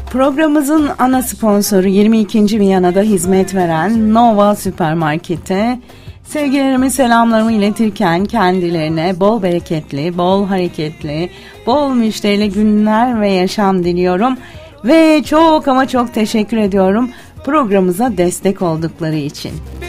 Programımızın ana sponsoru 22. Viyana'da hizmet veren Nova Süpermarket'e sevgilerimi, selamlarımı iletirken kendilerine bol bereketli, bol hareketli, bol müşterili günler ve yaşam diliyorum. Ve çok ama çok teşekkür ediyorum programımıza destek oldukları için.